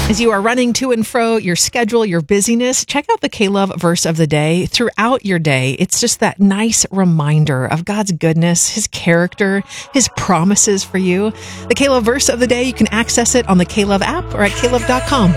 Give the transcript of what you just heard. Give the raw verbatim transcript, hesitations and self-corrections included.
As you are running to and fro, your schedule, your busyness, check out the K-Love verse of the day. Throughout your day, it's just that nice reminder of God's goodness, His character, His promises for you. The K-Love verse of the day, you can access it on the K-Love app or at K love dot com.